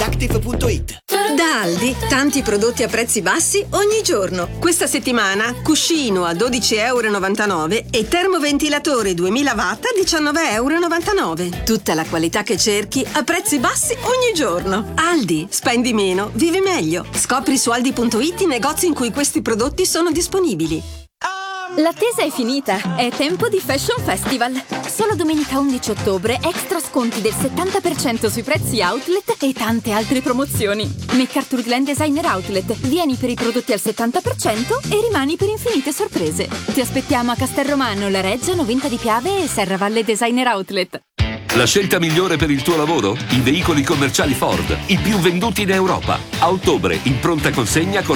Sactif.it. Da Aldi, tanti prodotti a prezzi bassi ogni giorno. Questa settimana, cuscino a 12,99 € e termoventilatore 2000 watt a 19,99 €. Tutta la qualità che cerchi a prezzi bassi ogni giorno. Aldi, spendi meno, vivi meglio. Scopri su aldi.it i negozi in cui questi prodotti sono disponibili. L'attesa è finita, è tempo di Fashion Festival. Solo domenica 11 ottobre extra sconti del 70% sui prezzi outlet e tante altre promozioni. MacArthur Glen Designer Outlet. Vieni per i prodotti al 70% e rimani per infinite sorprese. Ti aspettiamo a Castelromano, La Reggia, Novinta di Piave e Serravalle Designer Outlet. La scelta migliore per il tuo lavoro? I veicoli commerciali Ford, i più venduti in Europa. A ottobre, in pronta consegna con